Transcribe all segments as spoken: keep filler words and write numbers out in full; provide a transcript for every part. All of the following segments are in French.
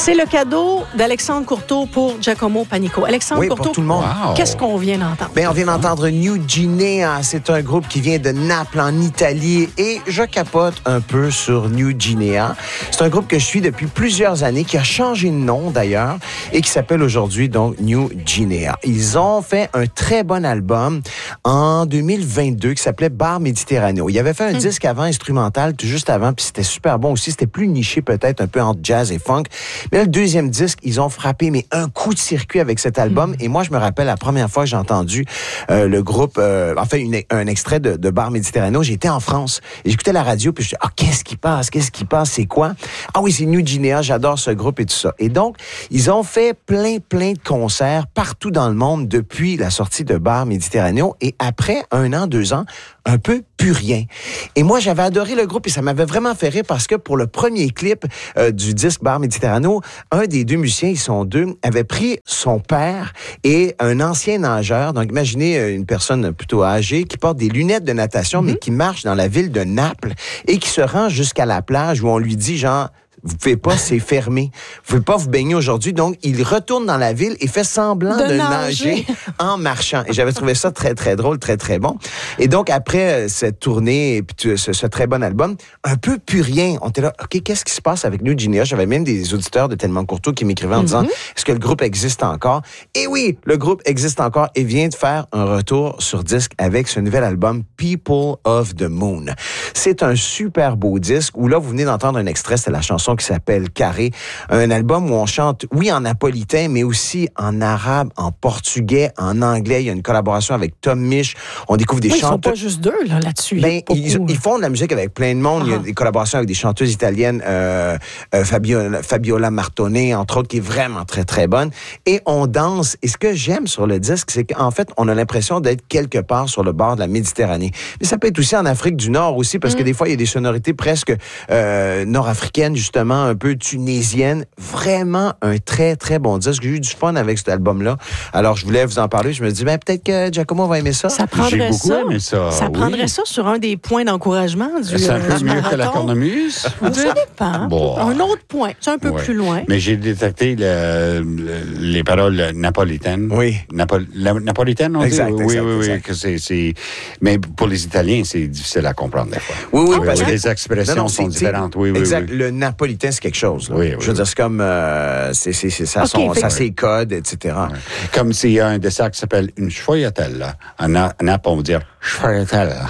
C'est le cadeau d'Alexandre Courteau pour Giacomo Panico. Alexandre oui, Courteau, pour tout le monde. Wow. Qu'est-ce qu'on vient d'entendre? Bien, on vient d'entendre New Guinea. C'est un groupe qui vient de Naples, en Italie. Et je capote un peu sur New Guinea. C'est un groupe que je suis depuis plusieurs années, qui a changé de nom d'ailleurs, et qui s'appelle aujourd'hui donc New Guinea. Ils ont fait un très bon album en deux mille vingt-deux qui s'appelait Bar Méditerraneo. Ils avaient fait un mmh. disque avant, instrumental, tout juste avant, puis c'était super bon aussi. C'était plus niché peut-être, un peu entre jazz et funk. Mais là, le deuxième disque, ils ont frappé mais un coup de circuit avec cet album. Mmh. Et moi, je me rappelle la première fois que j'ai entendu euh, le groupe, euh, en fait, une, un extrait de, de Bar Méditerraneo. J'étais en France et j'écoutais la radio, puis je disais, ah, qu'est-ce qui passe? Qu'est-ce qui passe? C'est quoi? Ah oui, c'est New Guinea, j'adore ce groupe et tout ça. Et donc, ils ont fait plein, plein de concerts partout dans le monde depuis la sortie de Bar Méditerraneo. Et après un an, deux ans, un peu plus rien. Et moi, j'avais adoré le groupe et ça m'avait vraiment fait rire parce que pour le premier clip euh, du disque Bar Méditerraneo, un des deux musiciens, ils sont deux, avait pris son père et un ancien nageur. Donc, imaginez une personne plutôt âgée qui porte des lunettes de natation, mm-hmm. mais qui marche dans la ville de Naples et qui se rend jusqu'à la plage où on lui dit, genre, vous pouvez pas, c'est fermé. Vous pouvez pas vous baigner aujourd'hui. Donc, il retourne dans la ville et fait semblant de, de nager. nager en marchant. Et j'avais trouvé ça très, très drôle, très, très bon. Et donc, après cette tournée et puis ce, ce très bon album, un peu plus rien. On était là, OK, qu'est-ce qui se passe avec New Guinea? J'avais même des auditeurs de Tellement Courteau qui m'écrivaient en mm-hmm. disant, est-ce que le groupe existe encore? Et oui, le groupe existe encore et vient de faire un retour sur disque avec ce nouvel album People of the Moon. C'est un super beau disque où là, vous venez d'entendre un extrait, c'est la chanson qui s'appelle Carré. Un album où on chante, oui, en napolitain, mais aussi en arabe, en portugais, en anglais. Il y a une collaboration avec Tom Misch. On découvre des oui, chanteurs. Ils sont pas juste deux là, là-dessus. Ben, ils, ils font de la musique avec plein de monde. Uh-huh. Il y a des collaborations avec des chanteuses italiennes, euh, euh, Fabiola, Fabiola Martone, entre autres, qui est vraiment très, très bonne. Et on danse. Et ce que j'aime sur le disque, c'est qu'en fait, on a l'impression d'être quelque part sur le bord de la Méditerranée. Mais ça peut être aussi en Afrique du Nord aussi, parce mm. que des fois, il y a des sonorités presque euh, nord-africaines, justement, un peu tunisienne. Vraiment un très, très bon disque. J'ai eu du fun avec cet album-là. Alors, je voulais vous en parler. Je me dis, ben, peut-être que Giacomo va aimer ça. Ça prendrait J'ai beaucoup ça. aimé ça. Ça oui. prendrait ça sur un des points d'encouragement du C'est un peu du mieux marathon. que la cornemuse. Ça dépend. Bon. Un autre point. C'est un peu ouais. plus loin. Mais j'ai détecté le, le, les paroles napolitaines. Oui. Napol, la, napolitaine, on exact, dit? Exact, oui, oui, exact. oui. Que c'est, c'est... Mais pour les Italiens, c'est difficile à comprendre des fois. Oui, oui, oui parce oui, que les expressions non, non, sont différentes. Oui, oui, exact. oui. Le napolitain, c'est quelque chose. Là. Oui, oui, Je veux oui. dire, c'est comme... Euh, c'est, c'est, c'est, ça, okay, son, ça que... ses codes, et cetera. Ouais. Comme s'il y a un dessert qui s'appelle une sfogliatella. En Naples, on va dire sfogliatella.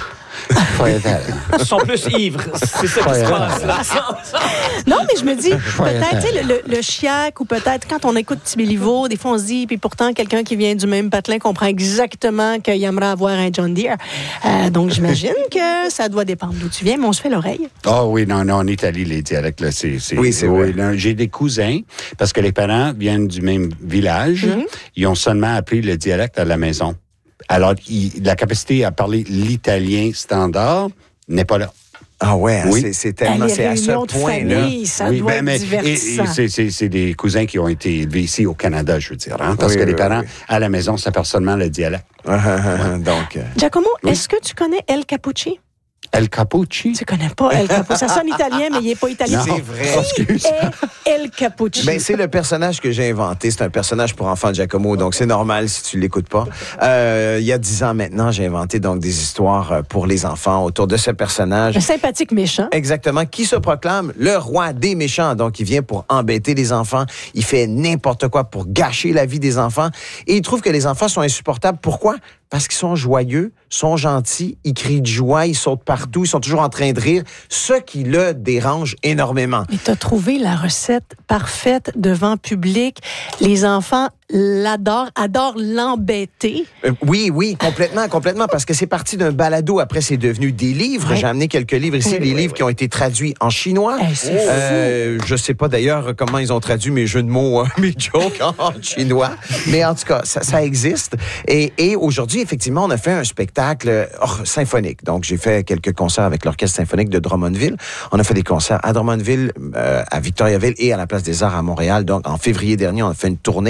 Ils sont plus ivres. C'est ça qui se passe, là. Non, mais je me dis, peut-être, tu sais, le, le, le chiac, ou peut-être, quand on écoute Tibéliveau, des fois, on se dit, puis pourtant, quelqu'un qui vient du même patelin comprend exactement qu'il aimerait avoir un John Deere. Euh, donc, j'imagine que ça doit dépendre d'où tu viens, mais on se fait l'oreille. Ah oh, oui, non, non, en Italie, les dialectes, là, c'est... c'est oui, c'est oui, vrai. Là, j'ai des cousins, parce que les parents viennent du même village, mm-hmm. ils ont seulement appris le dialecte à la maison. Alors, il, la capacité à parler l'italien standard n'est pas là. Ah ouais, oui. c'est, c'est tellement, les c'est à ce point-là. Famille, ça oui, doit ben, être mais, divertissant. Et, et c'est, c'est, c'est des cousins qui ont été élevés ici au Canada, je veux dire, hein, parce oui, que oui, les parents, oui. à la maison, savent seulement le dialecte. ouais. Donc, euh... Giacomo, oui. est-ce que tu connais El Capucci? El Capucci? Tu connais pas El Capucci. Ça sonne italien, mais il n'est pas italien. Non, c'est vrai. Qui est El Capucci? Ben, c'est le personnage que j'ai inventé. C'est un personnage pour enfants de Giacomo, donc c'est normal si tu l'écoutes pas. Euh, il y a dix ans maintenant, j'ai inventé donc des histoires pour les enfants autour de ce personnage. Un sympathique méchant. Exactement. Qui se proclame le roi des méchants. Donc, il vient pour embêter les enfants. Il fait n'importe quoi pour gâcher la vie des enfants. Et il trouve que les enfants sont insupportables. Pourquoi? Parce qu'ils sont joyeux, sont gentils, ils crient de joie, ils sautent partout, ils sont toujours en train de rire, ce qui le dérange énormément. Mais tu as trouvé la recette parfaite devant public. Les enfants l'adorent, adorent l'embêter. Euh, oui, oui, complètement, complètement, parce que c'est parti d'un balado. Après, c'est devenu des livres. Oui. J'ai amené quelques livres ici, Oui, des oui, livres oui. qui ont été traduits en chinois. Hey, c'est euh, je sais pas d'ailleurs comment ils ont traduit mes jeux de mots, hein, mes jokes en chinois, mais en tout cas, ça, ça existe. Et, et aujourd'hui, effectivement, on a fait un spectacle oh, symphonique. Donc, j'ai fait quelques concerts avec l'Orchestre symphonique de Drummondville. On a fait des concerts à Drummondville, euh, à Victoriaville et à la Place des Arts à Montréal. Donc, en février dernier, on a fait une tournée.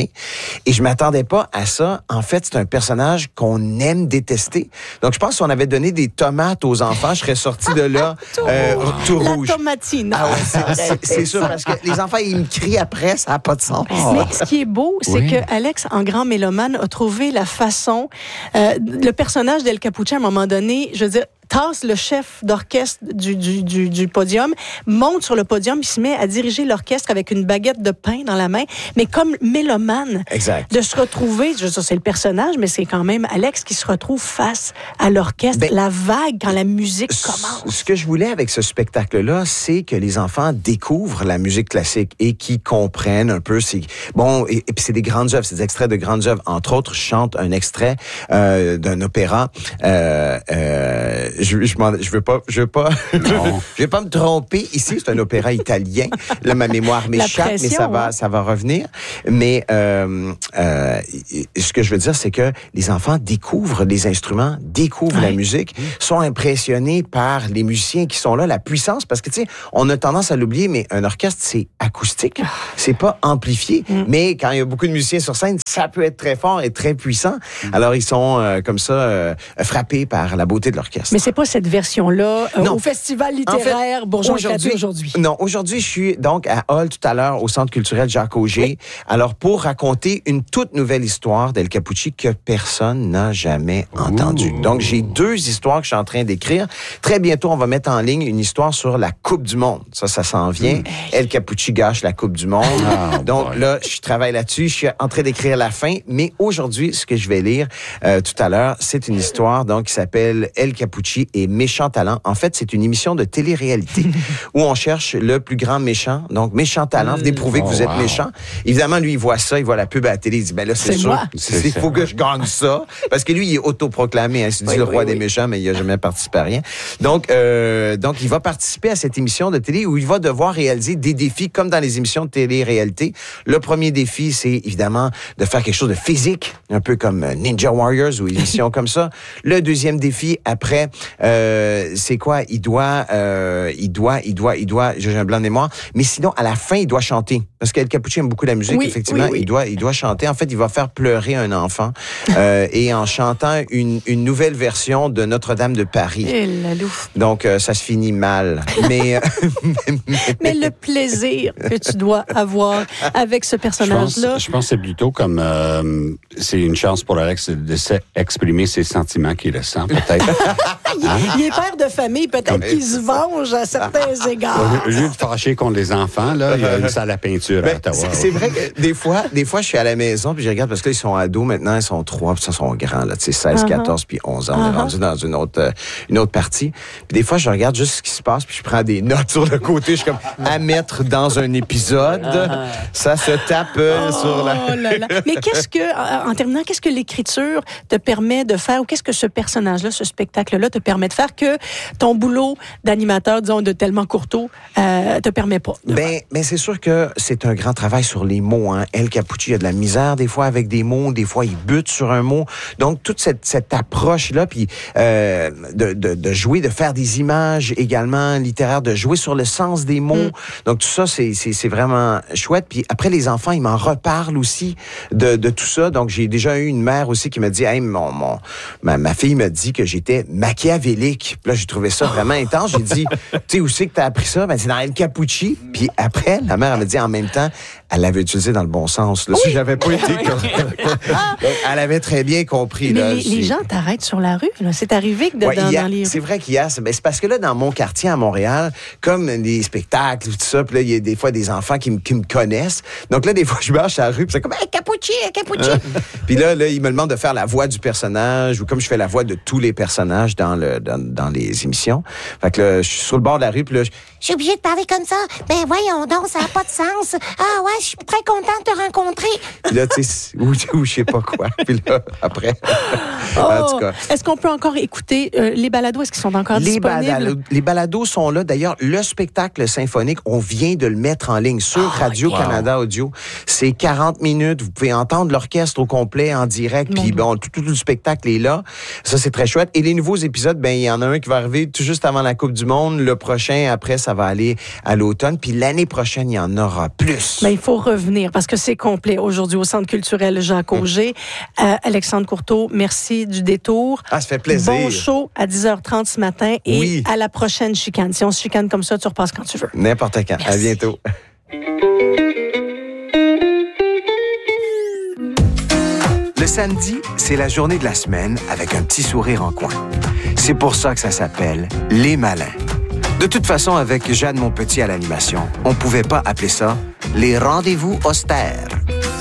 Et je m'attendais pas à ça. En fait, c'est un personnage qu'on aime détester. Donc, je pense que si on avait donné des tomates aux enfants, je serais sorti de là tout, euh, tout la rouge. tomatine. Ah ouais, c'est, c'est, c'est sûr, parce que les enfants, ils me crient après, ça n'a pas de sens. Oh. Mais ce qui est beau, c'est Oui. que Alex, en grand mélomane, a trouvé la façon. Euh, le personnage d'El Capucci, à un moment donné, je veux dire, tasse le chef d'orchestre du, du, du, du podium, monte sur le podium, il se met à diriger l'orchestre avec une baguette de pain dans la main, mais comme mélomane. Exact. De se retrouver, je veux dire, c'est le personnage, mais c'est quand même Alex qui se retrouve face à l'orchestre, Ben, la vague quand la musique commence. Ce que je voulais avec ce spectacle-là, c'est que les enfants découvrent la musique classique et qu'ils comprennent un peu. C'est, bon, et, et puis c'est des grandes œuvres, c'est des extraits de grandes œuvres. Entre autres, je chante un extrait euh, d'un opéra. Euh, euh, je, je, m'en, je veux pas, je veux pas, je vais pas me tromper. Ici, c'est un opéra italien. Là, ma mémoire m'échappe, mais ça va, hein? ça va revenir. Mais euh, euh, ce que je veux dire, c'est que les enfants découvrent les instruments, découvrent Ouais. la musique, sont impressionnés par les musiciens qui sont là, la puissance, parce que tu sais, on a tendance à l'oublier, mais un orchestre, c'est acoustique, c'est pas amplifié. Mm. Mais quand il y a beaucoup de musiciens sur scène, ça peut être très fort et très puissant. Mm. Alors ils sont euh, comme ça euh, frappés par la beauté de l'orchestre. Mais c'est pas cette version-là euh, au Festival littéraire en fait, Bourgeois-Éclaté aujourd'hui. Non, aujourd'hui, je suis donc à Hall tout à l'heure au Centre culturel Jacques Auger. Oui. Alors, pour raconter une toute nouvelle histoire d'El Capucci que personne n'a jamais entendue. Donc, j'ai deux histoires que je suis en train d'écrire. Très bientôt, on va mettre en ligne une histoire sur la Coupe du Monde. Ça, ça s'en vient. Mmh. El Capucci gâche la Coupe du Monde. Oh, donc boy. Là, je travaille là-dessus. Je suis en train d'écrire la fin. Mais aujourd'hui, ce que je vais lire euh, tout à l'heure, c'est une histoire donc qui s'appelle El Capucci et Méchant Talent. En fait, c'est une émission de télé-réalité où on cherche le plus grand méchant. Donc, méchant talent. Venez prouver oh, que vous êtes wow. méchant. Évidemment, lui, il voit ça. Il voit la pub à la télé. Il dit, ben là, c'est, c'est sûr. Il faut que je gagne ça. Parce que lui, il est autoproclamé. Hein, il se dit oui, le oui, roi oui. des méchants, mais il n'a jamais participé à rien. Donc, euh, donc, il va participer à cette émission de télé où il va devoir réaliser des défis comme dans les émissions de télé-réalité. Le premier défi, c'est évidemment de faire quelque chose de physique, un peu comme Ninja Warriors ou une émission comme ça. Le deuxième défi, après, euh, c'est quoi? Il doit, euh, il doit, il doit, il doit, j'ai un blanc de mémoire, mais sinon, à la fin, il doit chanter. Parce qu'El Capucci aime beaucoup la musique, oui, effectivement. Oui, oui. Il doit, il doit chanter. En fait, il va faire pleurer un enfant euh, et en chantant une, une nouvelle version de Notre-Dame de Paris. Et la loup. Donc, euh, ça se finit mal. mais, mais, mais le plaisir que tu dois avoir avec ce personnage-là. Je pense, je pense que c'est plutôt comme euh, c'est une chance pour Alex de s'exprimer ses sentiments qu'il ressent, peut-être. il, hein? il est père de famille, peut-être comme... qu'il se venge à certains égards. Au lieu de fâcher contre les enfants, là, il y a une salle à peinture ben, à Ottawa. C'est, c'est vrai que des fois, des fois, je suis à la maison puis je regarde parce que là, ils sont ados maintenant, ils sont trois, puis ils sont grands, là, tu sais, seize, uh-huh. quatorze, puis onze ans. Uh-huh. On est rendu dans une autre, euh, une autre partie. Puis des fois, je regarde juste ce qui se passe puis je prends des notes sur le côté. Je suis comme à mettre dans un épisode. Uh-huh. Ça se tape euh, oh, sur la... là là. Mais qu'est-ce que, en terminant, qu'est-ce que l'écriture te permet de faire ou qu'est-ce que ce personnage-là, ce spectacle-là te permet de faire que ton boulot d'animateur, disons, de Tellement Courteau, euh, te permet pas? Ben, ben, c'est sûr que c'est un grand travail sur les mots. Hein. El Capucci a de la misère des fois avec des mots, des fois il bute sur un mot. Donc toute cette, cette approche-là, puis euh, de, de, de jouer, de faire des images également littéraires, de jouer sur le sens des mots. Mm. Donc tout ça, c'est, c'est, c'est vraiment chouette. Puis après les enfants, ils m'en reparlent aussi de, de tout ça. Donc j'ai déjà eu une mère aussi qui m'a dit, hey, mon, mon, ma, ma fille m'a dit que j'étais machiavélique. Puis là j'ai trouvé ça vraiment intense. J'ai dit, tu sais où c'est que t'as appris ça? Ben c'est dans El Capucci. Puis après, la mère elle m'a dit en même temps, elle l'avait utilisé dans le bon sens. Là, oui. Si j'avais pas été... elle avait très bien compris. Mais là, les, les gens t'arrêtent sur la rue. Là. C'est arrivé que de, ouais, dans, a, dans les... C'est vrai qu'il y a... C'est, c'est parce que là, dans mon quartier à Montréal, comme des spectacles, tout ça, puis là, il y a des fois des enfants qui, m- qui me connaissent. Donc là, des fois, je marche à la rue, puis c'est comme « Hey, Capucci, hey, Capucci! » Puis là, là, ils me demandent de faire la voix du personnage, ou comme je fais la voix de tous les personnages dans, le, dans, dans les émissions. Fait que là, je suis sur le bord de la rue, puis là... Je suis obligée de parler comme ça. Ben voyons donc, ça n'a pas de sens. Ah ouais, je suis très contente de te rencontrer. Puis là, tu sais, ou, ou je sais pas quoi. Puis là, après, oh, en tout cas. Est-ce qu'on peut encore écouter euh, les balados? Est-ce qu'ils sont encore les disponibles? Balados, les balados sont là. D'ailleurs, le spectacle symphonique, on vient de le mettre en ligne sur oh, Radio-Canada wow. Audio. C'est quarante minutes. Vous pouvez entendre l'orchestre au complet en direct. Puis bon, tout, tout, tout le spectacle est là. Ça, c'est très chouette. Et les nouveaux épisodes épisodes, ben il y en a un qui va arriver tout juste avant la Coupe du Monde. Le prochain, après, ça va aller à l'automne. Puis l'année prochaine, il y en aura plus. Ben, il faut revenir parce que c'est complet aujourd'hui au Centre culturel Jacques Auger. Mmh. Euh, Alexandre Courteau, merci du détour. Ah, ça fait plaisir. Bon show à dix heures trente ce matin et oui. à la prochaine chicane. Si on se chicane comme ça, tu repasses quand tu veux. N'importe quand. Merci. À bientôt. Le samedi, c'est la journée de la semaine avec un petit sourire en coin. C'est pour ça que ça s'appelle Les Malins. De toute façon, avec Jade Monpetit à l'animation, on pouvait pas appeler ça les rendez-vous austères.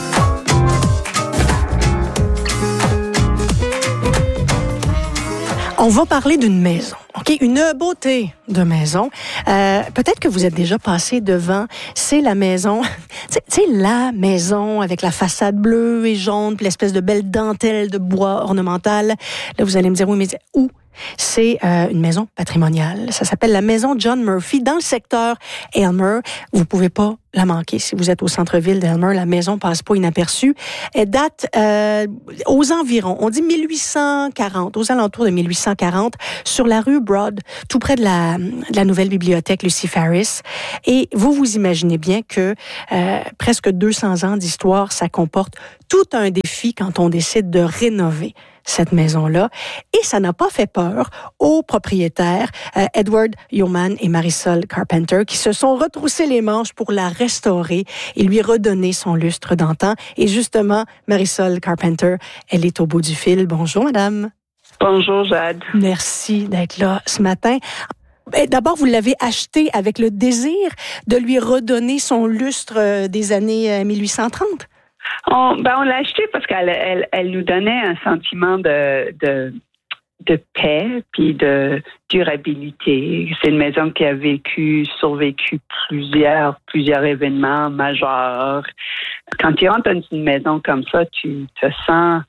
On va parler d'une maison, OK? Une beauté de maison. Euh, peut-être que vous êtes déjà passé devant. C'est la maison, tu sais, la maison avec la façade bleue et jaune, puis l'espèce de belle dentelle de bois ornemental. Là, vous allez me dire, oui, mais où? C'est euh, une maison patrimoniale. Ça s'appelle la maison John Murphy dans le secteur Aylmer. Vous pouvez pas la manquer. Si vous êtes au centre-ville d'Aylmer, la maison passe pas inaperçue. Elle date euh, aux environs, on dit mille huit cent quarante, aux alentours de mille huit cent quarante, sur la rue Broad, tout près de la, de la nouvelle bibliothèque Lucy Ferris. Et vous vous imaginez bien que euh, presque deux cents ans d'histoire, ça comporte tout un défi quand on décide de rénover cette maison-là. Et ça n'a pas fait peur aux propriétaires, euh, Edward Yeoman et Marisol Carpenter, qui se sont retroussés les manches pour la restaurer et lui redonner son lustre d'antan. Et justement, Marisol Carpenter, elle est au bout du fil. Bonjour, madame. Bonjour, Jade. Merci d'être là ce matin. D'abord, vous l'avez acheté avec le désir de lui redonner son lustre des années mille huit cent trente? On, ben on l'a acheté parce qu'elle elle, elle nous donnait un sentiment de, de, de paix puis de durabilité. C'est une maison qui a vécu, survécu plusieurs, plusieurs événements majeurs. Quand tu rentres dans une maison comme ça, tu te sens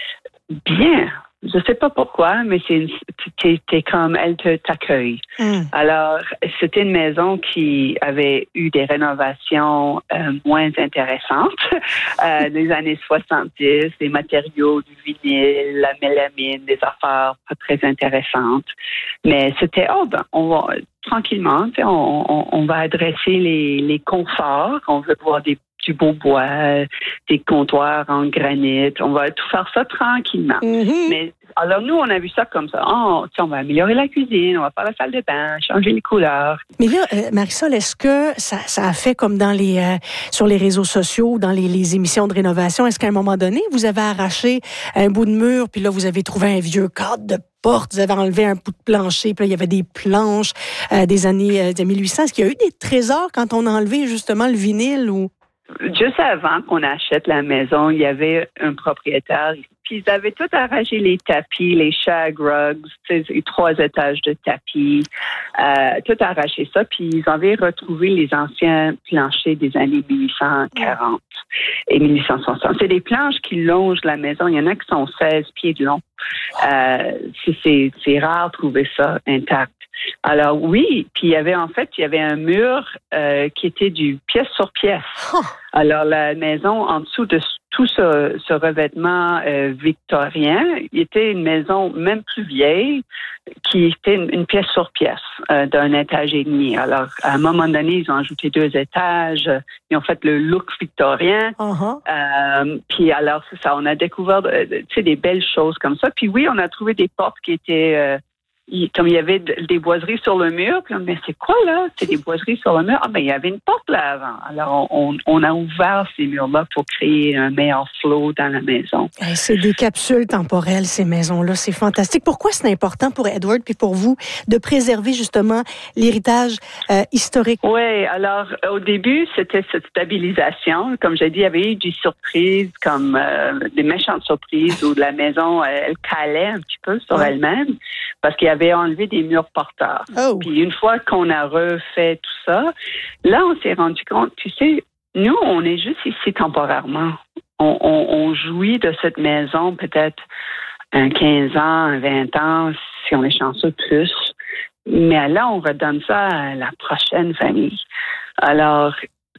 bien. Je sais pas pourquoi, mais c'est t'es, t'es comme elle te t'accueille. Mm. Alors c'était une maison qui avait eu des rénovations euh, moins intéressantes euh, des années soixante-dix, des matériaux, du vinyle, la mélamine, des affaires pas très intéressantes. Mais c'était oh ben on va tranquillement, on, on, on va adresser les, les conforts. On veut voir des du beau bois, des comptoirs en granit. On va tout faire ça tranquillement. Mm-hmm. Mais alors nous, on a vu ça comme ça. Oh, on va améliorer la cuisine, on va faire la salle de bain, changer les couleurs. Mais là, euh, Marisol, est-ce que ça, ça a fait comme dans les euh, sur les réseaux sociaux, dans les, les émissions de rénovation? Est-ce qu'à un moment donné, vous avez arraché un bout de mur, puis là, vous avez trouvé un vieux cadre de porte, vous avez enlevé un bout de plancher, puis là, il y avait des planches euh, des années euh, de mille huit cents. Est-ce qu'il y a eu des trésors quand on a enlevé justement le vinyle ou... Juste avant qu'on achète la maison, il y avait un propriétaire, puis ils avaient tout arraché les tapis, les shag rugs, les trois étages de tapis, euh, tout arraché ça, puis ils avaient retrouvé les anciens planchers des années mille huit cent quarante et mille huit cent soixante. C'est des planches qui longent la maison, il y en a qui sont seize pieds de long. Euh, c'est, c'est, c'est rare de trouver ça intact. Alors oui, puis il y avait en fait, il y avait un mur euh, qui était du pièce sur pièce. Oh. Alors la maison, en dessous de tout ce, ce revêtement euh, victorien, il était une maison même plus vieille, qui était une, une pièce sur pièce euh, d'un étage et demi. Alors à un moment donné, ils ont ajouté deux étages, ils ont fait le look victorien. Uh-huh. Euh, puis alors c'est ça, on a découvert euh, tu sais des belles choses comme ça. Puis oui, on a trouvé des portes qui étaient euh, Il, comme il y avait des boiseries sur le mur, puis on me dit, c'est quoi là? C'est des boiseries sur le mur? Ah ben il y avait une porte là avant. Alors on, on a ouvert ces murs-là pour créer un meilleur flow dans la maison. Hey, c'est des capsules temporelles, ces maisons-là. C'est fantastique. Pourquoi c'est important pour Edward puis pour vous de préserver justement l'héritage euh, historique? Oui, alors au début, c'était cette stabilisation. Comme j'ai dit, il y avait eu des surprises, comme euh, des méchantes surprises où la maison, elle, elle calait un petit peu sur ouais. elle-même parce qu'il y avait enlevé des murs porteurs. Oh. Puis une fois qu'on a refait tout ça, là, on s'est rendu compte, tu sais, nous, on est juste ici temporairement. On, on, on jouit de cette maison peut-être un quinze ans, un vingt ans, si on est chanceux, plus. Mais là, on redonne ça à la prochaine famille. Alors,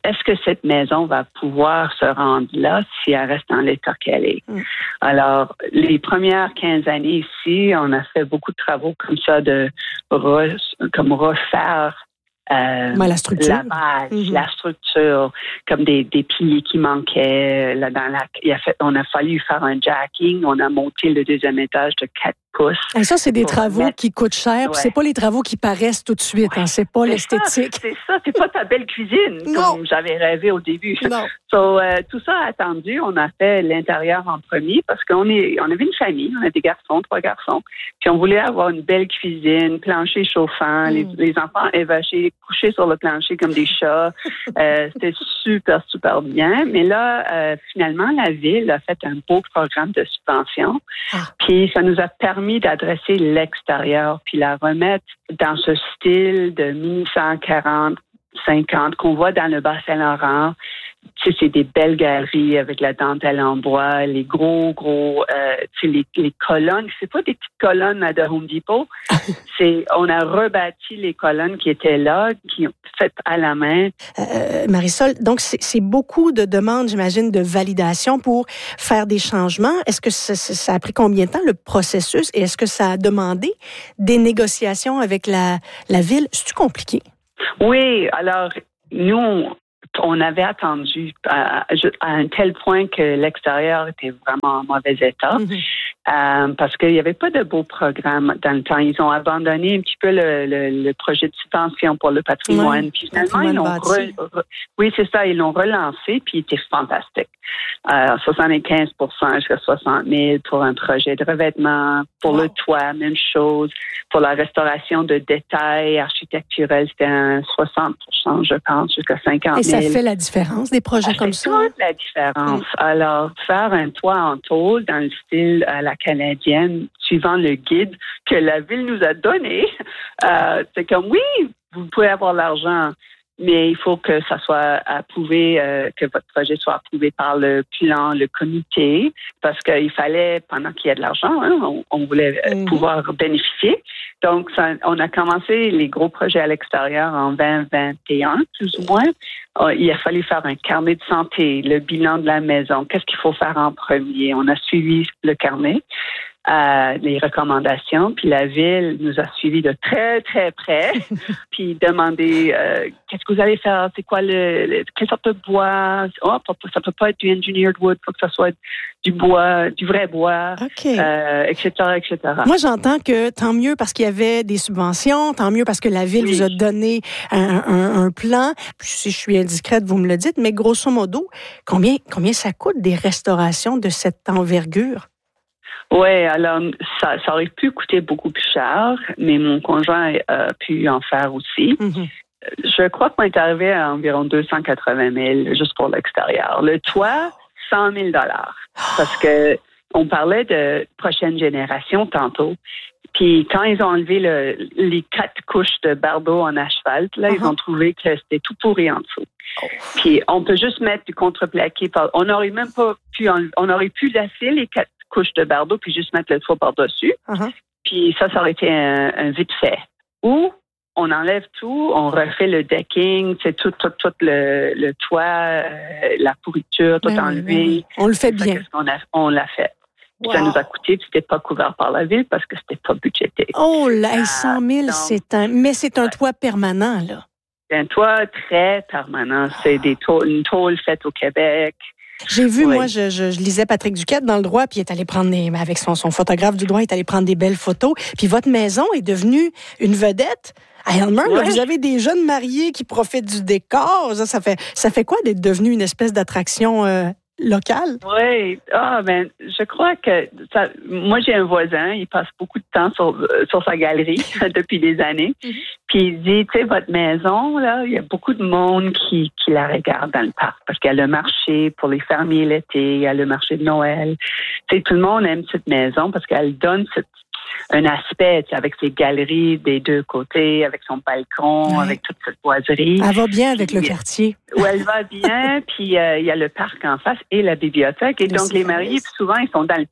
est-ce que cette maison va pouvoir se rendre là si elle reste dans l'état qu'elle est? Mm. Alors, les premières quinze années ici, on a fait beaucoup de travaux comme ça, de re, comme refaire Euh, Mais la structure. La base, mm-hmm. la structure, comme des, des piliers qui manquaient. Là, dans la, il a fait, on a fallu faire un jacking. On a monté le deuxième étage de quatre pouces. Et ça, c'est des travaux mettre... qui coûtent cher. Ouais. C'est pas les travaux qui paraissent tout de suite. Ouais. Hein, c'est pas c'est l'esthétique. Ça, c'est ça. C'est pas ta belle cuisine, non. comme j'avais rêvé au début. Non. So, euh, tout ça attendu. On a fait l'intérieur en premier parce qu'on est, on avait une famille. On a des garçons, trois garçons. Puis on voulait avoir une belle cuisine, plancher chauffant, mm. les, les enfants évachés, couchés sur le plancher comme des chats. euh, c'était super, super bien. Mais là, euh, finalement, la ville a fait un beau programme de subvention. Ah. Puis ça nous a permis d'adresser l'extérieur puis la remettre dans ce style de mille cent quarante, cinquante qu'on voit dans le Bas-Saint-Laurent. Tu sais, c'est des belles galeries avec la dentelle en bois, les gros, gros, euh, tu sais, les, les colonnes. C'est pas des petites colonnes là, de Home Depot. c'est, on a rebâti les colonnes qui étaient là, qui ont faites à la main. Euh, Marisol, donc c'est, c'est beaucoup de demandes, j'imagine, de validation pour faire des changements. Est-ce que ça, ça a pris combien de temps, le processus? Et est-ce que ça a demandé des négociations avec la, la ville? C'est-tu compliqué? Oui, alors, nous, on, on avait attendu à, à un tel point que l'extérieur était vraiment en mauvais état. Mm-hmm. Euh, parce qu'il n'y avait pas de beau programme dans le temps. Ils ont abandonné un petit peu le, le, le projet de subvention pour le patrimoine. Ouais, puis finalement, ils l'ont re, re, oui, c'est ça, ils l'ont relancé, puis il était fantastique. Euh, soixante-quinze pour cent jusqu'à soixante mille pour un projet de revêtement, pour wow. le toit, même chose. Pour la restauration de détails architecturels, c'était un soixante pour cent, je pense, jusqu'à cinquante mille. Et ça fait la différence, des projets ça comme ça? ça? Ça fait la différence. Mm. Alors, faire un toit en tôle dans le style à la canadienne, suivant le guide que la ville nous a donné, euh, c'est comme, oui, vous pouvez avoir l'argent, mais il faut que ça soit approuvé, euh, que votre projet soit approuvé par le plan, le comité, parce qu'il fallait, pendant qu'il y a de l'argent, hein, on, on voulait mm-hmm. pouvoir bénéficier. Donc, ça, on a commencé les gros projets à l'extérieur en vingt vingt et un, plus ou moins. Euh, il a fallu faire un carnet de santé, le bilan de la maison, qu'est-ce qu'il faut faire en premier. On a suivi le carnet. Euh, les recommandations, puis la ville nous a suivis de très, très près, puis demandé euh, qu'est-ce que vous allez faire, c'est quoi le, le quelle sorte de bois, oh, ça peut pas être du engineered wood, faut que ça soit du bois, du vrai bois, okay. euh, et cetera, et cetera. Moi, j'entends que tant mieux parce qu'il y avait des subventions, tant mieux parce que la ville oui. vous a donné un, un, un plan. Puis, si je suis indiscrète, vous me le dites, mais grosso modo, combien, combien ça coûte des restaurations de cette envergure? Oui, alors ça, ça aurait pu coûter beaucoup plus cher, mais mon conjoint a pu en faire aussi. Mm-hmm. Je crois qu'on est arrivé à environ deux cent quatre-vingt mille juste pour l'extérieur. Le toit, cent mille dollars, parce que on parlait de prochaine génération tantôt. Puis quand ils ont enlevé le, les quatre couches de bardeaux en asphalte, là, uh-huh. ils ont trouvé que c'était tout pourri en dessous. Oh. Puis on peut juste mettre du contreplaqué. Par, on n'aurait même pas pu, on aurait pu lasser les quatre couche de bardeau puis juste mettre le toit par-dessus. Uh-huh. Puis ça, ça aurait été un, un vite fait. Ou on enlève tout, on refait le decking, c'est tout, tout, tout le, le toit, euh, la pourriture, tout ben, enlevé. Ben, on le fait bien. On, a, on l'a fait. Wow. Ça nous a coûté, puis c'était pas couvert par la ville parce que c'était pas budgété. Oh là, cent mille, c'est un, mais c'est un ouais. toit permanent, là. C'est un toit très permanent. C'est des tôles, une tôle faite au Québec. J'ai vu, oui. moi, je, je, je lisais Patrick Duquette dans Le Droit, puis il est allé prendre des, avec son, son photographe du droit, il est allé prendre des belles photos. Puis votre maison est devenue une vedette. À Elmer, ouais. là, vous avez des jeunes mariés qui profitent du décor. Ça, ça fait, ça fait quoi d'être devenu une espèce d'attraction euh, locale? Oui, ah ben, je crois que ça, moi j'ai un voisin, il passe beaucoup de temps sur, sur sa galerie depuis des années. Mm-hmm. Puis il dit, tu sais, votre maison, là, il y a beaucoup de monde qui, qui la regarde dans le parc parce qu'il y a le marché pour les fermiers l'été, il y a le marché de Noël. Tu sais, tout le monde aime cette maison parce qu'elle donne cette, un aspect, tu sais, avec ses galeries des deux côtés, avec son balcon, ouais. avec toute cette boiserie. Elle va bien avec puis, le quartier. Où elle va bien, puis euh, il y a le parc en face et la bibliothèque. Et donc, les mariés, souvent, ils sont dans le parc.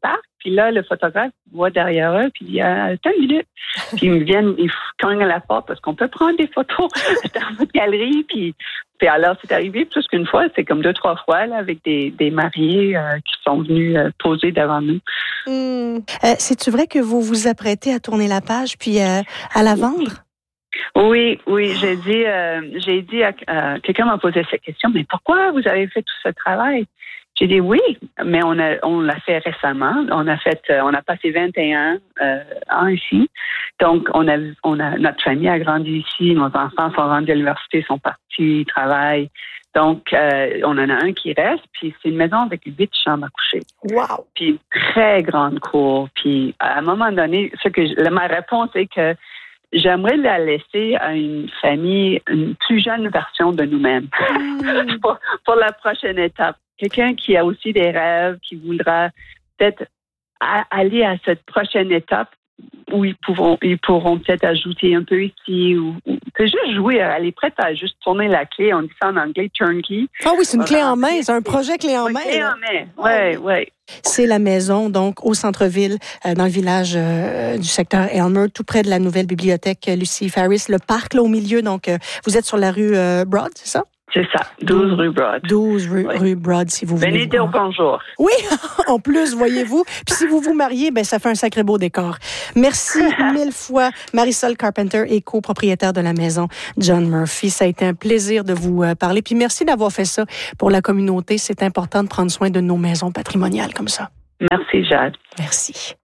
Puis là, le photographe voit derrière eux, puis il dit, attends une minute. Puis ils viennent, ils cognent à la porte parce qu'on peut prendre des photos dans votre galerie. Puis, puis alors, c'est arrivé plus qu'une fois, c'est comme deux, trois fois, là, avec des, des mariés euh, qui sont venus euh, poser devant nous. Mmh. Euh, c'est-tu vrai que vous vous apprêtez à tourner la page puis euh, à la vendre? Oui, oui, j'ai dit, euh, j'ai dit à euh, quelqu'un m'a posé cette question, mais pourquoi vous avez fait tout ce travail? J'ai dit oui, mais on a, on l'a fait récemment. On a fait, euh, on a passé vingt et un euh, ans ici. Donc, on a, on a, notre famille a grandi ici. Nos enfants sont rendus à l'université, sont partis, ils travaillent. Donc, euh, on en a un qui reste, puis c'est une maison avec huit chambres à coucher. Wow! Puis une très grande cour. Puis à un moment donné, ce que je, ma réponse est que j'aimerais la laisser à une famille, une plus jeune version de nous-mêmes mmh. pour, pour la prochaine étape. Quelqu'un qui a aussi des rêves, qui voudra peut-être a, aller à cette prochaine étape où ils pourront, ils pourront peut-être ajouter un peu ici ou, ou c'est juste jouer. Elle est prête à juste tourner la clé. On dit ça en anglais, turnkey. Ah oui, c'est une clé en main. C'est un projet clé en main. Clé en main, oui, oui. C'est la maison, donc, au centre-ville, euh, dans le village euh, du secteur Elmer, tout près de la nouvelle bibliothèque Lucy Ferris. Le parc, là, au milieu. Donc, euh, vous êtes sur la rue euh, Broad, c'est ça? C'est ça, douze rue Broad. douze rue, oui. rue Broad, si vous voulez. Venez dire bonjour. Oui, en plus, voyez-vous. Puis si vous vous mariez, ben ça fait un sacré beau décor. Merci mille fois, Marisol Carpenter et copropriétaire de la maison John Murphy. Ça a été un plaisir de vous parler. Puis merci d'avoir fait ça pour la communauté. C'est important de prendre soin de nos maisons patrimoniales comme ça. Merci, Jade. Merci.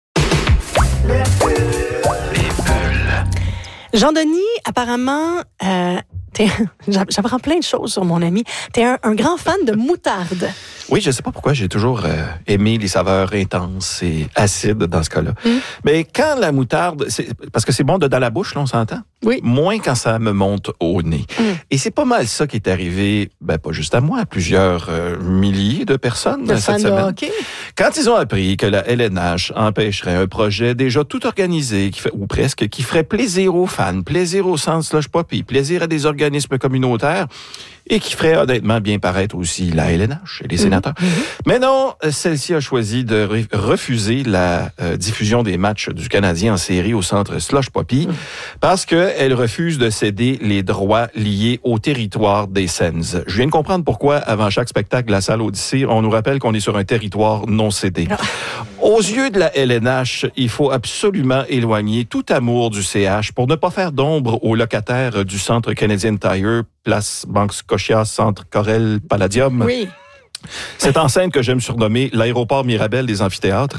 Jean-Denis, apparemment... Euh, J'apprends plein de choses sur mon ami. Tu es un, un grand fan de moutarde. Oui, je ne sais pas pourquoi j'ai toujours euh, aimé les saveurs intenses et acides dans ce cas-là. Mm. Mais quand la moutarde, c'est, parce que c'est bon de dans la bouche, là, on s'entend? Oui. Moins quand ça me monte au nez. Mm. Et c'est pas mal ça qui est arrivé, ben pas juste à moi, à plusieurs euh, milliers de personnes de cette semaine. Okay. Quand ils ont appris que la L N H empêcherait un projet déjà tout organisé, qui fait, ou presque, qui ferait plaisir aux fans, plaisir au Centre Slush Poppy, plaisir à des organismes communautaires, et qui ferait honnêtement bien paraître aussi la L N H et les sénateurs. Mmh. Mais non, celle-ci a choisi de refuser la euh, diffusion des matchs du Canadien en série au Centre Slush Poppy mmh. parce qu'elle refuse de céder les droits liés au territoire des Sens. Je viens de comprendre pourquoi, avant chaque spectacle de la salle Odyssée, on nous rappelle qu'on est sur un territoire non cédé. Ah. Aux yeux de la L N H, il faut absolument éloigner tout amour du C H pour ne pas faire d'ombre aux locataires du Centre Canadian Tire, Place Banque Scotia, Centre Corel Palladium. Oui. Cette enceinte que j'aime surnommer l'aéroport Mirabel des amphithéâtres.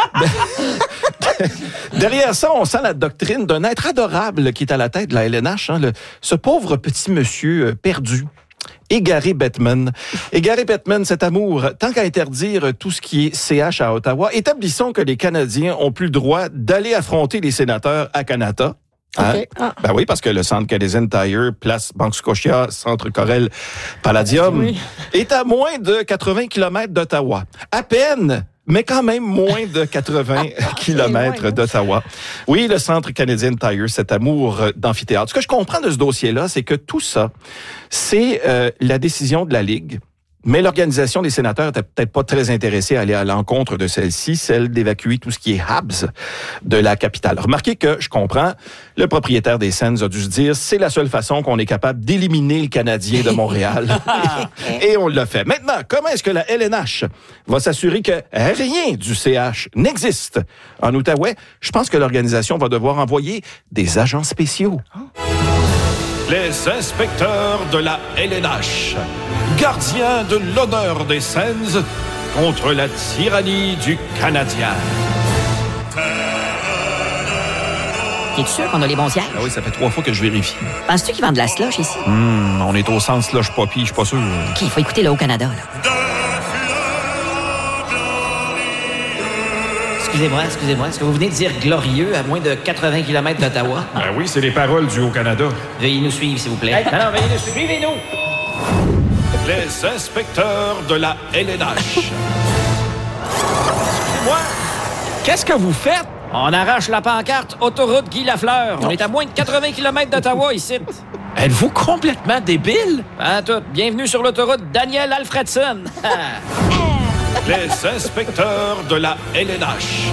Derrière ça, on sent la doctrine d'un être adorable qui est à la tête de la L N H, hein, le, ce pauvre petit monsieur euh, perdu. Égaré Bettman. Égaré Bettman, cet amour, tant qu'à interdire tout ce qui est C H à Ottawa, établissons que les Canadiens ont plus le droit d'aller affronter les sénateurs à Canada. Hein? Okay. Ah. Ben oui, parce que le Centre Canadian Tire, Place Banque Scotia, Centre Corel Palladium, oui. est à moins de quatre-vingts kilomètres d'Ottawa. À peine, mais quand même moins de quatre-vingts kilomètres d'Ottawa. Oui, le Centre Canadian Tire, cet amour d'amphithéâtre. Ce que je comprends de ce dossier-là, c'est que tout ça, c'est euh, la décision de la Ligue. Mais l'organisation des sénateurs n'était peut-être pas très intéressée à aller à l'encontre de celle-ci, celle d'évacuer tout ce qui est Habs de la capitale. Remarquez que, je comprends, le propriétaire des Sens a dû se dire, c'est la seule façon qu'on est capable d'éliminer le Canadien de Montréal. Et on l'a fait. Maintenant, comment est-ce que la L N H va s'assurer que rien du C H n'existe en Outaouais? Je pense que l'organisation va devoir envoyer des agents spéciaux. Les inspecteurs de la L N H, gardiens de l'honneur des Sens contre la tyrannie du Canadien. T'es-tu sûr qu'on a les bons sièges? Ah oui, ça fait trois fois que je vérifie. Penses-tu qu'ils vendent de la slush ici? Hum, on est au Centre Slush Poppy, je suis pas sûr. OK, il faut écouter le Haut-Canada, là. Excusez-moi, excusez-moi. Est-ce que vous venez de dire glorieux à moins de quatre-vingts kilomètres d'Ottawa? Ben oui, c'est les paroles du Haut-Canada. Veuillez nous suivre, s'il vous plaît. Hey, non, non, veuillez nous suivre, suivez-nous! Les inspecteurs de la L N H. Excusez-moi, qu'est-ce que vous faites? On arrache la pancarte Autoroute Guy Lafleur. On est à moins de quatre-vingts kilomètres d'Ottawa, ici. Êtes-vous complètement débile? Pas tout. Bienvenue sur l'autoroute Daniel Alfredson. Les inspecteurs de la L N H.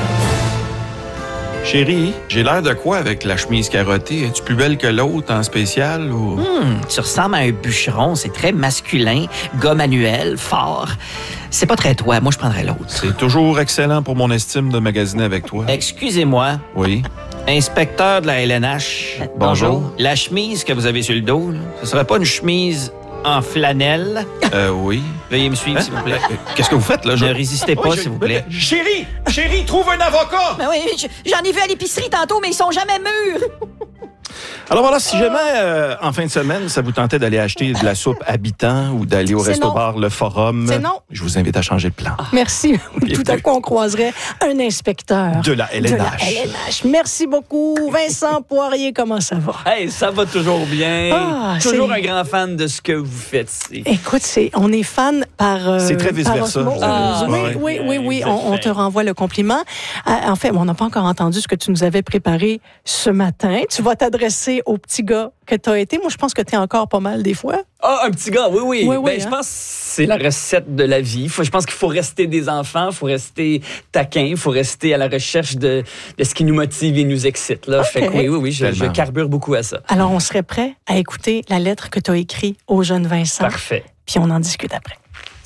Chérie, j'ai l'air de quoi avec la chemise carottée? Es-tu plus belle que l'autre en spécial ou... Hum, tu ressembles à un bûcheron. C'est très masculin, gars manuel, fort. C'est pas très toi. Moi, je prendrais l'autre. C'est toujours excellent pour mon estime de magasiner avec toi. Excusez-moi, Oui. inspecteur de la L N H. Bonjour. La chemise que vous avez sur le dos, là, ce serait pas une chemise en flanelle? Euh, oui. Veuillez me suivre, Hein? s'il vous plaît. Euh, Qu'est-ce que vous faites, là? Je- Ne résistez pas, Oui, je- s'il vous plaît. Chérie! Chérie, trouve un avocat! Ben oui, j- j'en ai vu à l'épicerie tantôt, mais ils sont jamais mûrs. Alors voilà, si jamais, euh, en fin de semaine, ça vous tentait d'aller acheter de la soupe Habitant ou d'aller au C'est resto-bar Le Forum, C'est non. je vous invite à changer de plan. Merci. Tout à coup, on croiserait un inspecteur De la L N H. de la L N H. Merci beaucoup. Vincent Poirier, comment ça va? Hey, ça va toujours bien. Ah, toujours c'est- un grand fan de ce que vous faites ici. Écoute, c'est, on est fan par. euh, C'est très par vice-versa. osmose. Ah, oui, ouais. oui, oui, oui. Vous êtes On, on te fin. renvoie le compliment. Euh, en fait, on n'a pas encore entendu ce que tu nous avais préparé ce matin. Tu vas t'adresser au petit gars que tu as été. Moi, je pense que tu es encore pas mal des fois. Ah, un petit gars, oui, oui. Oui, oui, ben, hein. je pense que c'est la recette de la vie. Faut- je pense qu'il faut rester des enfants, il faut rester taquin, il faut rester à la recherche de, de ce qui nous motive et nous excite. Là. OK. Fait que oui, oui, oui, je, je Tellement. carbure beaucoup à ça. Alors, on serait prêt à écouter la lettre que tu as écrite au jeune Vincent. Parfait. Puis on en discute après.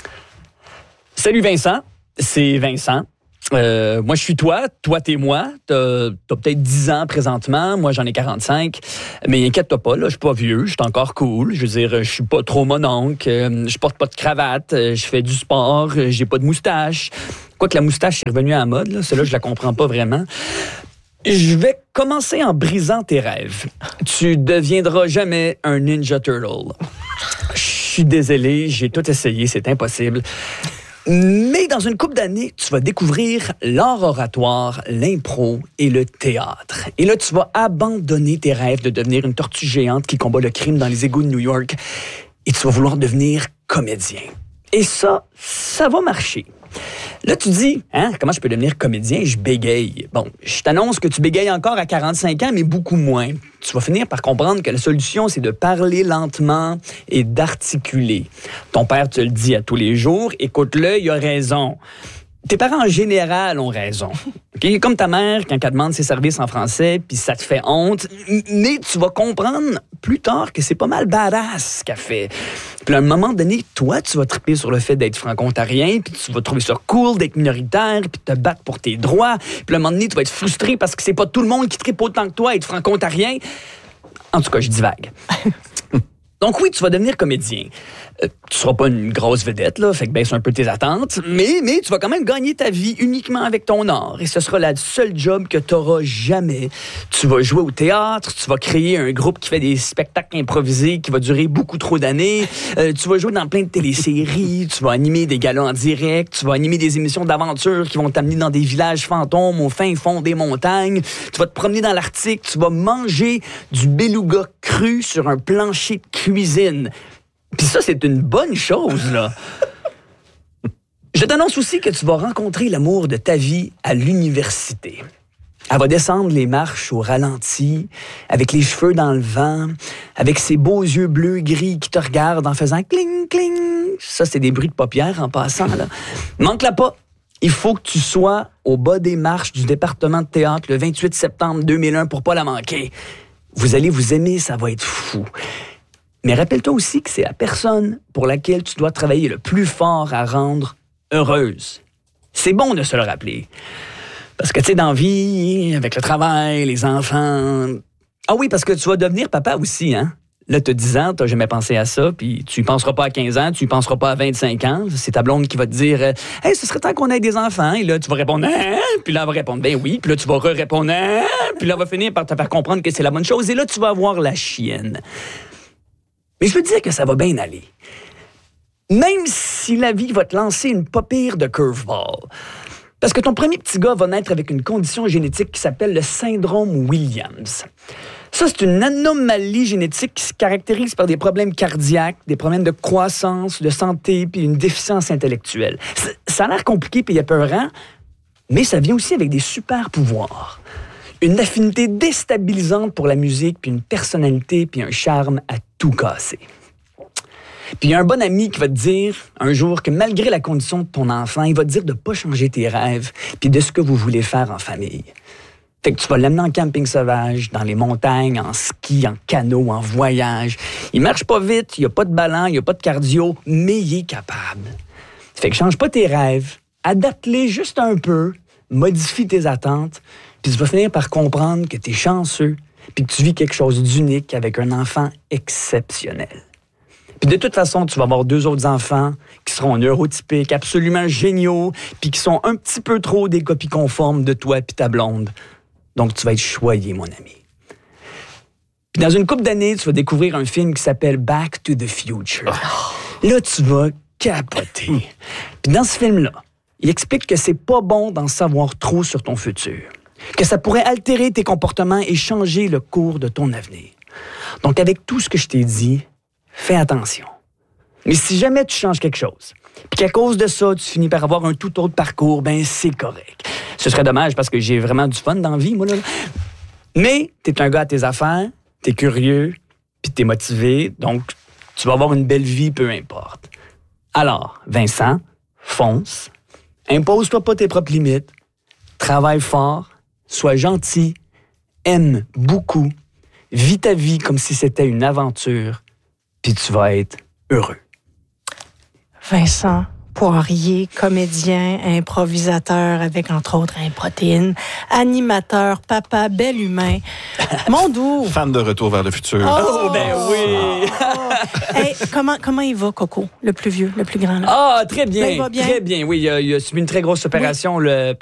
Salut Vincent, c'est Vincent. Euh, moi, je suis toi, toi, t'es moi. T'as, t'as peut-être dix ans présentement, moi, j'en ai quarante-cinq. Mais inquiète-toi pas, là, je suis pas vieux, je suis encore cool. Je veux dire, je suis pas trop mononcle, euh, je porte pas de cravate, euh, je fais du sport, euh, j'ai pas de moustache. Quoique la moustache est revenue à la mode, là, celle-là, je la comprends pas vraiment. Je vais commencer en brisant tes rêves. Tu deviendras jamais un Ninja Turtle. Je suis désolé, j'ai tout essayé, c'est impossible. Mais dans une couple d'années, tu vas découvrir l'art oratoire, l'impro et le théâtre. Et là, tu vas abandonner tes rêves de devenir une tortue géante qui combat le crime dans les égouts de New York. Et tu vas vouloir devenir comédien. Et ça, ça va marcher. Là, tu dis, hein, comment je peux devenir comédien? Je bégaye. Bon, je t'annonce que tu bégayes encore à quarante-cinq ans, mais beaucoup moins. Tu vas finir par comprendre que la solution, c'est de parler lentement et d'articuler. Ton père te le dit à tous les jours, écoute-le, il a raison. Tes parents, en général, ont raison. Okay? Comme ta mère, quand elle demande ses services en français, puis ça te fait honte, mais tu vas comprendre plus tard que c'est pas mal badass ce qu'elle fait. Puis à un moment donné, toi, tu vas triper sur le fait d'être franco-ontarien, puis tu vas trouver ça cool d'être minoritaire, puis te battre pour tes droits. Puis à un moment donné, tu vas être frustré parce que c'est pas tout le monde qui tripe autant que toi être franco-ontarien. En tout cas, je divague. Donc oui, tu vas devenir comédien. Euh, tu seras pas une grosse vedette, là, fait que baisse un peu tes attentes, mais, mais tu vas quand même gagner ta vie uniquement avec ton art. Et ce sera la seule job que tu auras jamais. Tu vas jouer au théâtre, tu vas créer un groupe qui fait des spectacles improvisés qui va durer beaucoup trop d'années. Euh, tu vas jouer dans plein de téléséries, tu vas animer des galas en direct, tu vas animer des émissions d'aventure qui vont t'amener dans des villages fantômes au fin fond des montagnes. Tu vas te promener dans l'Arctique, tu vas manger du beluga cru sur un plancher de cuisine. Puis ça, c'est une bonne chose, là. Je t'annonce aussi que tu vas rencontrer l'amour de ta vie à l'université. Elle va descendre les marches au ralenti, avec les cheveux dans le vent, avec ses beaux yeux bleus-gris qui te regardent en faisant cling, cling. Ça, c'est des bruits de paupières en passant, là. Manque-la pas. Il faut que tu sois au bas des marches du département de théâtre le vingt-huit septembre deux mille un pour pas la manquer. Vous allez vous aimer, ça va être fou. Mais rappelle-toi aussi que c'est la personne pour laquelle tu dois travailler le plus fort à rendre heureuse. C'est bon de se le rappeler. Parce que, tu sais, dans la vie, avec le travail, les enfants... Ah oui, parce que tu vas devenir papa aussi, hein? Là, tu as dix ans, tu n'as jamais pensé à ça, puis tu y penseras pas à quinze ans, tu y penseras pas à vingt-cinq ans. C'est ta blonde qui va te dire euh, « Hey, ce serait temps qu'on ait des enfants. » Et là, tu vas répondre « Hein? » Puis là, elle va répondre « Ben oui. » Puis là, tu vas re-répondre « Hein? » Puis là, elle va finir par te faire comprendre que c'est la bonne chose. Et là, tu vas avoir la chienne. Mais je veux te dire que ça va bien aller. Même si la vie va te lancer une pas pire de curveball. Parce que ton premier petit gars va naître avec une condition génétique qui s'appelle le syndrome Williams. Ça, c'est une anomalie génétique qui se caractérise par des problèmes cardiaques, des problèmes de croissance, de santé, puis une déficience intellectuelle. Ça a l'air compliqué puis épeurant, mais ça vient aussi avec des super pouvoirs. Une affinité déstabilisante pour la musique, puis une personnalité, puis un charme à tout casser. Puis il y a un bon ami qui va te dire un jour que malgré la condition de ton enfant, il va te dire de ne pas changer tes rêves puis de ce que vous voulez faire en famille. Fait que tu vas l'amener en camping sauvage, dans les montagnes, en ski, en canot, en voyage. Il marche pas vite, il n'y a pas de ballon, il n'y a pas de cardio, mais il est capable. Fait que change pas tes rêves, adapte-les juste un peu, modifie tes attentes, puis tu vas finir par comprendre que tu es chanceux puis que tu vis quelque chose d'unique avec un enfant exceptionnel. Puis de toute façon, tu vas avoir deux autres enfants qui seront neurotypiques, absolument géniaux, puis qui sont un petit peu trop des copies conformes de toi puis ta blonde. Donc, tu vas être choyé, mon ami. Puis dans une couple d'années, tu vas découvrir un film qui s'appelle Back to the Future. Oh. Là, tu vas capoter. Puis dans ce film-là, il explique que c'est pas bon d'en savoir trop sur ton futur, que ça pourrait altérer tes comportements et changer le cours de ton avenir. Donc, avec tout ce que je t'ai dit, fais attention. Mais si jamais tu changes quelque chose, puis qu'à cause de ça, tu finis par avoir un tout autre parcours, ben c'est correct. Ce serait dommage parce que j'ai vraiment du fun dans la vie, moi, là. Mais t'es un gars à tes affaires, t'es curieux, puis t'es motivé, donc tu vas avoir une belle vie, peu importe. Alors, Vincent, fonce, impose-toi pas tes propres limites, travaille fort, sois gentil, aime beaucoup, vis ta vie comme si c'était une aventure, puis tu vas être heureux. Vincent Poirier, comédien, improvisateur avec, entre autres, Improtéine, animateur, papa, bel humain. Mon doux! Fan de Retour vers le futur. Oh, oh ben oui! Oh. Hey, comment, comment il va, Coco, le plus vieux, le plus grand? Là? Ah, très bien, Ben, il va bien. Très bien, oui. Il a, il a subi une très grosse opération oui. le